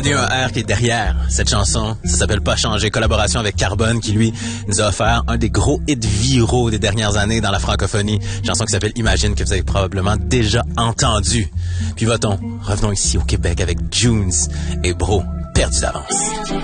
A-D-1-R qui est derrière cette chanson. Ça s'appelle Pas changer. Collaboration avec Carbone qui, lui, nous a offert un des gros hits viraux des dernières années dans la francophonie. Chanson qui s'appelle Imagine, que vous avez probablement déjà entendu. Puis revenons ici au Québec avec Junes et Bro, perdu d'avance.